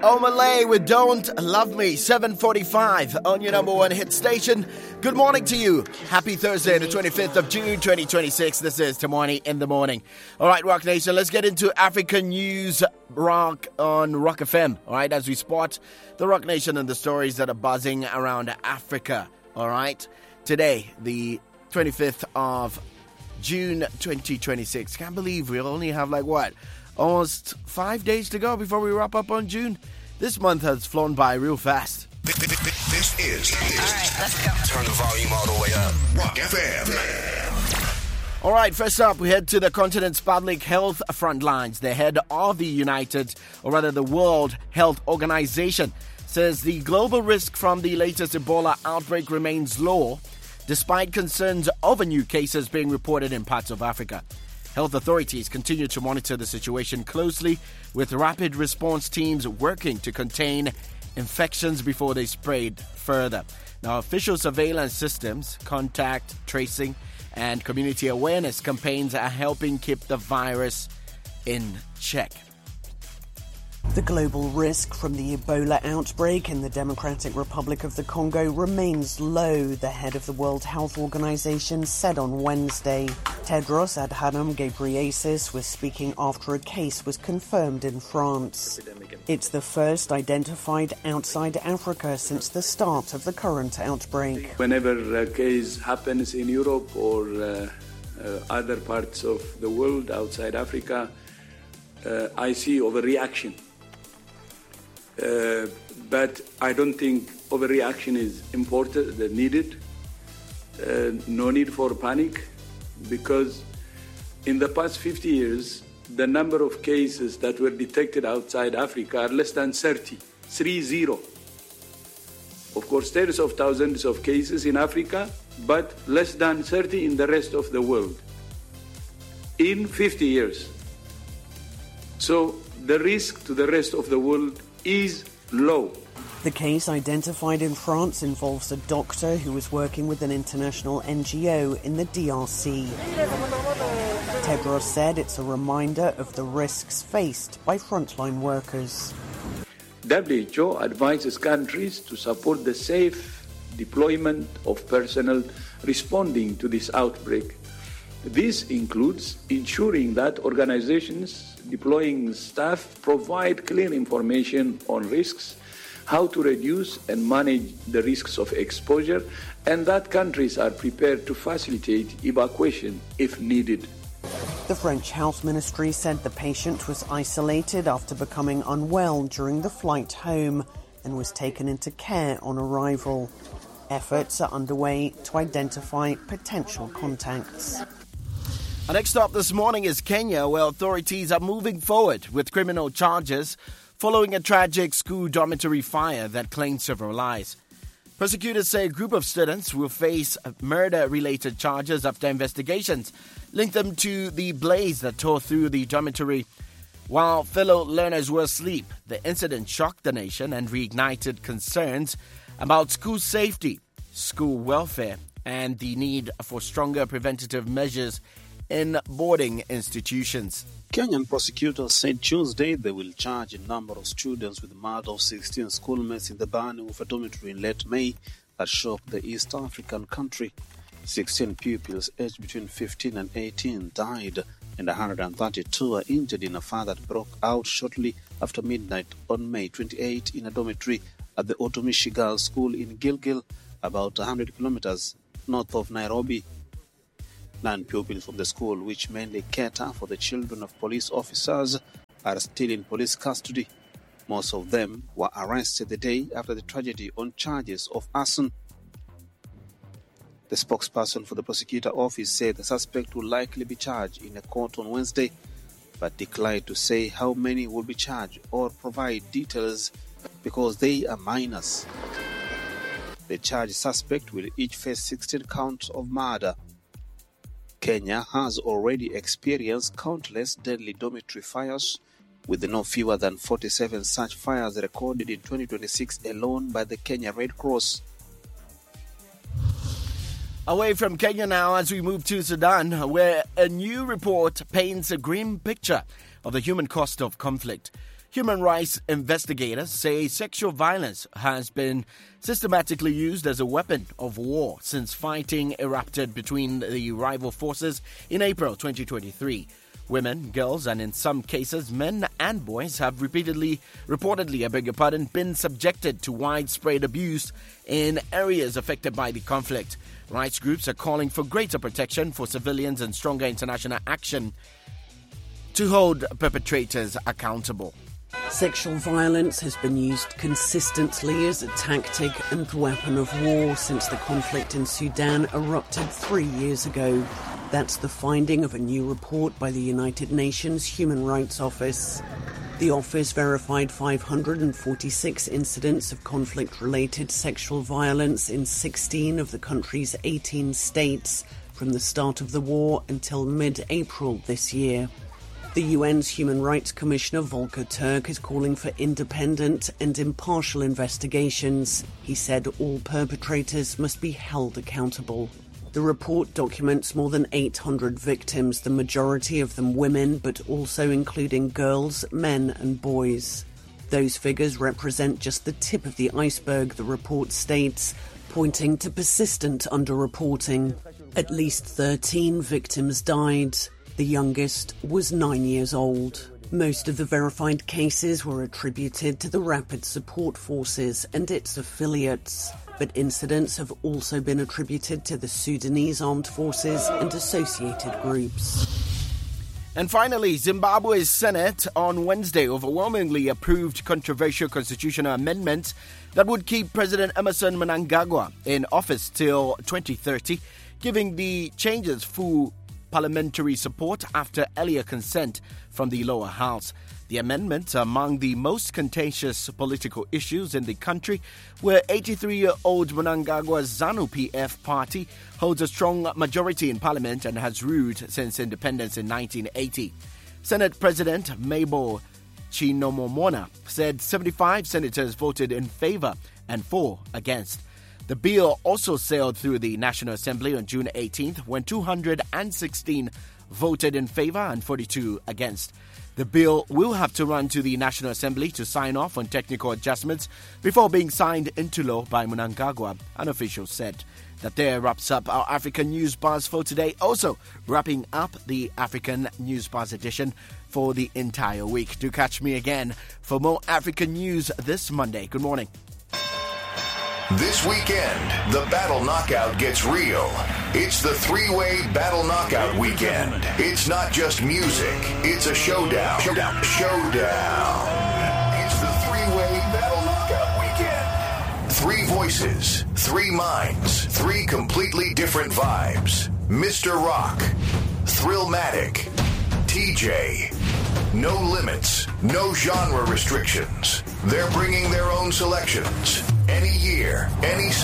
Malay with Don't Love Me, 7:45 on your number one hit station. Good morning to you. Happy Thursday, the 25th of June, 2026. This is Tamani in the morning. All right, Rock Nation, let's get into African news rock on Rock FM. All right, as we spot the Rock Nation and the stories that are buzzing around Africa. All right, today, the 25th of June, 2026. Can't believe we only have almost 5 days to go before we wrap up on June. This month has flown by real fast. This is. All right, let's go. Turn the volume all the way up. Rock FM. All right, first up, we head to the continent's public health front lines. The head of the the World Health Organization says the global risk from the latest Ebola outbreak remains low, despite concerns over new cases being reported in parts of Africa. Health authorities continue to monitor the situation closely, with rapid response teams working to contain infections before they spread further. Now, official surveillance systems, contact tracing, and community awareness campaigns are helping keep the virus in check. The global risk from the Ebola outbreak in the Democratic Republic of the Congo remains low, the head of the World Health Organization said on Wednesday. Tedros Adhanom Ghebreyesus was speaking after a case was confirmed in France. It's the first identified outside Africa since the start of the current outbreak. Whenever a case happens in Europe or other parts of the world outside Africa, I see overreaction. But I don't think overreaction is important, needed. No need for panic, because in the past 50 years, the number of cases that were detected outside Africa are less than 30. Of course, tens of thousands of cases in Africa, but less than 30 in the rest of the world. In 50 years. So the risk to the rest of the world is low. The case identified in France involves a doctor who was working with an international NGO in the DRC. Tedros said it's a reminder of the risks faced by frontline workers. WHO advises countries to support the safe deployment of personnel responding to this outbreak. This includes ensuring that organizations deploying staff provide clear information on risks, how to reduce and manage the risks of exposure, and that countries are prepared to facilitate evacuation if needed. The French Health Ministry said the patient was isolated after becoming unwell during the flight home and was taken into care on arrival. Efforts are underway to identify potential contacts. Our next stop this morning is Kenya, where authorities are moving forward with criminal charges following a tragic school dormitory fire that claimed several lives. Prosecutors say a group of students will face murder-related charges after investigations link them to the blaze that tore through the dormitory while fellow learners were asleep. The incident shocked the nation and reignited concerns about school safety, school welfare, and the need for stronger preventative measures in boarding institutions. Kenyan prosecutors said Tuesday they will charge a number of students with the murder of 16 schoolmates in the burning of a dormitory in late May that shocked the East African country. 16 pupils aged between 15 and 18 died and 132 were injured in a fire that broke out shortly after midnight on May 28 in a dormitory at the Otumishi Girls School in Gilgil, about 100 kilometers north of Nairobi. 9 pupils from the school, which mainly cater for the children of police officers, are still in police custody. Most of them were arrested the day after the tragedy on charges of arson. The spokesperson for the prosecutor office said the suspect will likely be charged in a court on Wednesday, but declined to say how many will be charged or provide details because they are minors. The charged suspect will each face 16 counts of murder. Kenya has already experienced countless deadly dormitory fires, with no fewer than 47 such fires recorded in 2026 alone by the Kenya Red Cross. Away from Kenya now as we move to Sudan, where a new report paints a grim picture of the human cost of conflict. Human rights investigators say sexual violence has been systematically used as a weapon of war since fighting erupted between the rival forces in April 2023. Women, girls, and in some cases men and boys have reportedly, been subjected to widespread abuse in areas affected by the conflict. Rights groups are calling for greater protection for civilians and stronger international action to hold perpetrators accountable. Sexual violence has been used consistently as a tactic and weapon of war since the conflict in Sudan erupted 3 years ago. That's the finding of a new report by the United Nations Human Rights Office. The office verified 546 incidents of conflict-related sexual violence in 16 of the country's 18 states from the start of the war until mid-April this year. The UN's Human Rights Commissioner Volker Turk is calling for independent and impartial investigations. He said all perpetrators must be held accountable. The report documents more than 800 victims, the majority of them women, but also including girls, men and boys. Those figures represent just the tip of the iceberg, the report states, pointing to persistent underreporting. At least 13 victims died. The youngest was 9 years old. Most of the verified cases were attributed to the Rapid Support Forces and its affiliates, but incidents have also been attributed to the Sudanese Armed Forces and associated groups. And finally, Zimbabwe's Senate on Wednesday overwhelmingly approved controversial constitutional amendments that would keep President Emmerson Mnangagwa in office till 2030, giving the changes full parliamentary support after earlier consent from the lower house. The amendments are among the most contentious political issues in the country, where 83-year-old Mnangagwa's ZANU-PF party holds a strong majority in parliament and has ruled since independence in 1980. Senate President Mabel Chinomomona said 75 senators voted in favor and 4 against. The bill also sailed through the National Assembly on June 18th when 216 voted in favor and 42 against. The bill will have to run to the National Assembly to sign off on technical adjustments before being signed into law by Mnangagwa, an official said. That there wraps up our African News Buzz for today. Also wrapping up the African News Buzz edition for the entire week. Do catch me again for more African news this Monday. Good morning. This weekend, the Battle Knockout gets real. It's the three-way Battle Knockout weekend. It's not just music, it's a showdown. Showdown. It's the three-way Battle Knockout weekend. 3 voices, 3 minds, 3 completely different vibes. Mr. Rock, Thrillmatic, TJ. No limits, no genre restrictions. They're bringing their own selections. Any year, any